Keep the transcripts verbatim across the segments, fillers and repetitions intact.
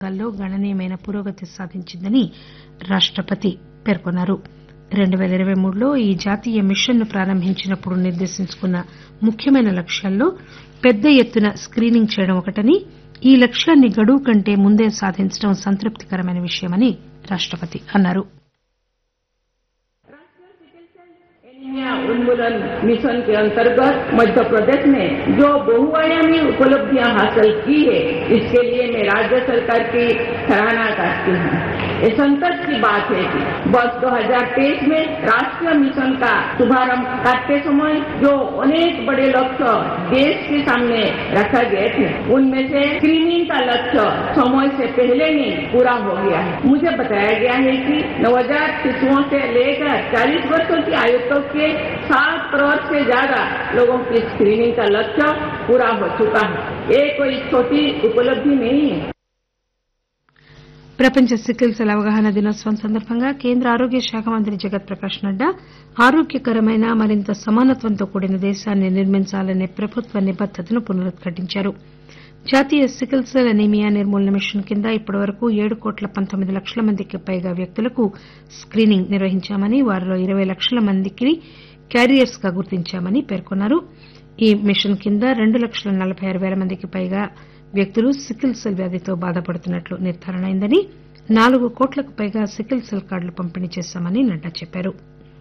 రంగాల్లో గణనీయమైన పురోగతి సాధించిందని రాష్టపతి పేర్కొన్నారు. రెండు పేల ఇరవై మూడులో ఈ జాతీయ మిషన్ను ప్రారంభించినప్పుడు నిర్దేశించుకున్న ముఖ్యమైన లక్ష్యాల్లో పెద్ద ఎత్తున స్కీనింగ్ చేయడం ఒకటని, ఈ లక్ష్యాన్ని గడువు కంటే ముందే సాధించడం సంతృప్తికరమైన విషయమని రాష్టపతి అన్నారు. उन्मूलन मिशन के अंतर्गत मध्य प्रदेश ने जो बहुआयामी उपलब्धियां हासिल की है, इसके लिए मैं राज्य सरकार की सराहना करती हूँ। ये संतोष की बात है कि वर्ष दो हज़ार तेईस में राष्ट्रीय मिशन का शुभारंभ करते समय जो अनेक बड़े लक्ष्य देश के सामने रखा गए थे, उनमें से स्क्रीनिंग का लक्ष्य समय से पहले ही पूरा हो गया है। मुझे बताया गया है कि नवजात शिशुओं से लेकर चालीस वर्षों की आयु तक के सात करोड़ से ज्यादा लोगों की स्क्रीनिंग का लक्ष्य पूरा हो चुका है। ये कोई छोटी उपलब्धि नहीं है। ప్రపంచ సికిల్ సెల్ అవగాహన దినోత్సవం సందర్భంగా కేంద్ర ఆరోగ్య శాఖ మంత్రి జగత్ ప్రకాష్ నడ్డా ఆరోగ్యకరమైన మరింత సమానత్వంతో కూడిన దేశాన్ని నిర్మించాలనే ప్రభుత్వ నిబద్దతను పునరుద్ఘాటించారు. జాతీయ సికిల్ సెల్ అనీమియా నిర్మూలన మిషన్ కింద ఇప్పటివరకు ఏడు కోట్ల పంతొమ్మిది లక్షల మందికి పైగా వ్యక్తులకు స్కీనింగ్ నిర్వహించామని, వారిలో ఇరవై లక్షల మందికి క్యారియర్స్ గా గుర్తించామని పేర్కొన్నారు. ఈ మిషన్ కింద రెండు లక్షల నలబై ఆరు పేల మందికి పైగా వ్యక్తులు సికిల్ సెల్ వ్యాధితో బాధపడుతున్నట్లు నిర్దారణ అయిందని, నాలుగు కోట్లకు పైగా సికిల్ సెల్ కార్డులు పంపిణీ చేశామని నడ్డా చెప్పారు.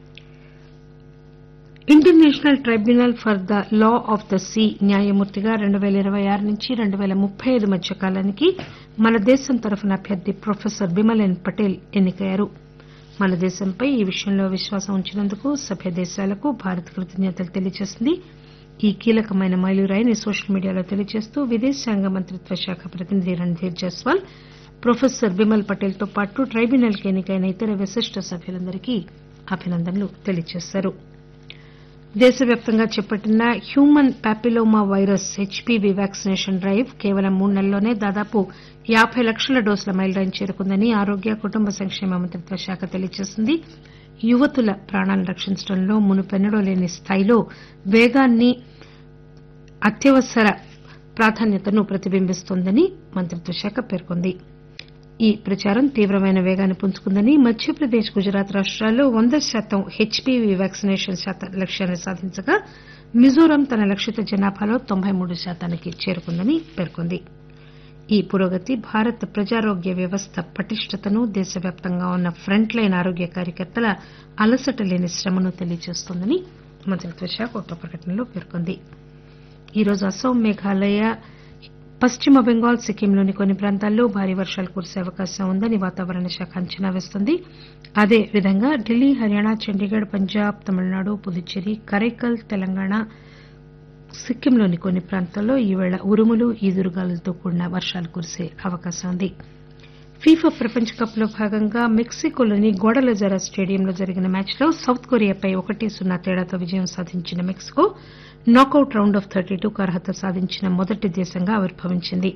International tribunal for the law of the see న్యాయమూర్తిగా రెండు పేల ఇరవై ఆరు నుంచి రెండు పేల ముప్పై ఐదు మధ్య కాలానికి మన దేశం తరఫున అభ్యర్థి ప్రొఫెసర్ బిమలెన్ పటేల్ ఎన్నికయ్యారు. మన దేశంపై ఈ విషయంలో విశ్వాసం ఉంచినందుకు సభ్య దేశాలకు భారత్ కృతజ్ఞతలు తెలియజేసింది. ఈ కీలకమైన మైలురాయిని సోషల్ మీడియాలో తెలియజేస్తూ విదేశాంగ మంత్రిత్వ శాఖ ప్రతినిధి రణ్ధీర్ జైస్వాల్ ప్రొఫెసర్ బిమల్ పటేల్ తో పాటు ట్రైబ్యునల్ కి ఎన్నికైన ఇతర విశిష్ట సభ్యులందరికీ అభినందనలు తెలియజేశారు. దేశవ్యాప్తంగా చేపట్టిన human papilloma virus HPV vaccination drive కేవలం మూడు నెలల్లోనే దాదాపు యాబై లక్షల డోసుల మైలురాయిని చేరుకుందని ఆరోగ్య కుటుంబ సంక్షేమ మంత్రిత్వ శాఖ తెలియజేసింది. యువతుల ప్రాణాలను రక్షించడంలో మునుపెన్నడూ లేని స్థాయిలో వేగాన్ని, అత్యవసర ప్రాధాన్యతను ప్రతిబింబిస్తోందని మంత్రిత్వ శాఖ పేర్కొంది. ఈ ప్రచారం తీవ్రమైన వేగాన్ని పుంజుకుందని, మధ్యప్రదేశ్, గుజరాత్ రాష్టాల్లో వంద శాతం హెచ్పీవీ వ్యాక్సినేషన్ లక్ష్యాన్ని సాధించగా మిజోరాం తన లక్షిత జనాభాలో తొంభై మూడు శాతానికి చేరుకుందని పేర్కొంది. ఈ పురోగతి భారత ప్రజారోగ్య వ్యవస్థ పటిష్టతను, దేశవ్యాప్తంగా ఉన్న ఫ్రంట్ లైన్ ఆరోగ్య కార్యకర్తల అలసట లేని శ్రమను తెలియజేస్తోందని మంత్రిత్వ శాఖ ఒక ప్రకటనలో పేర్కొంది. ఈరోజు అస్సాం, మేఘాలయ, పశ్చిమ బెంగాల్, సిక్కింలోని కొన్ని ప్రాంతాల్లో భారీ వర్షాలు కురిసే అవకాశం ఉందని వాతావరణ శాఖ అంచనా వేస్తోంది. అదేవిధంగా ఢిల్లీ, హర్యానా, చండీగఢ్, పంజాబ్, తమిళనాడు, పుదుచ్చేరి, కరైకల్, తెలంగాణ, సిక్కింలోని కొన్ని ప్రాంతాల్లో ఈవేళ ఉరుములు, ఈదురుగాలులతో కూడిన వర్షాలు కురిసే అవకాశం ఉంది. ఫీఫా ప్రపంచ కప్ లో భాగంగా మెక్సికోలోని గ్వాడలజరా స్టేడియంలో జరిగిన మ్యాచ్లో సౌత్ కొరియాపై ఒకటి సున్నా తేడాతో విజయం సాధించిన Mexico knockout round of thirty టూకు అర్హత సాధించిన మొదటి దేశంగా ఆవిర్భవించింది.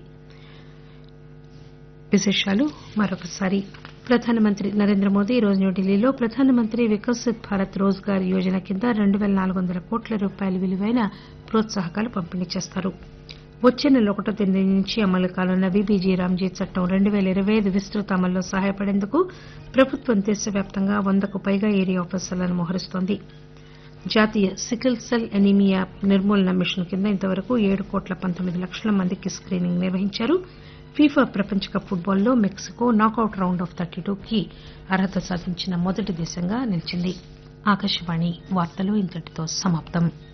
విశేషాలు మరొకసారి. ప్రధానమంత్రి నరేంద్ర మోదీ ఈరోజు న్యూఢిల్లీలో ప్రధానమంత్రి వికసిత్ భారత్ రోజ్గార్ యోజన కింద రెండు పేల నాలుగు వందల కోట్ల రూపాయల విలువైన ప్రోత్సాహకాలు పంపిణీ చేస్తారు. వచ్చే నెల ఒకటో తేదీ నుంచి అమలు కానున్న వీబీజీ రామ్జీ చట్టం రెండు పేల ఇరవై ఐదు విస్తృత అమల్లో సహాయపడేందుకు ప్రభుత్వం దేశవ్యాప్తంగా వందకు పైగా ఏరియా ఆఫీసర్లను మోహరిస్తోంది. జాతీయ సికిల్ సెల్ అనీమియా నిర్మూలన మిషన్ కింద ఇంతవరకు ఏడు కోట్ల పంతొమ్మిది లక్షల మందికి స్కీనింగ్ నిర్వహించారు. ఫీఫా ప్రపంచ cup ఫుట్బాల్లో Mexico knockout round of thirty టూకి అర్హత సాధించిన మొదటి దేశంగా నిలిచింది. ఆకాశవాణి వార్తలు ఇంతటితో సమాప్తం.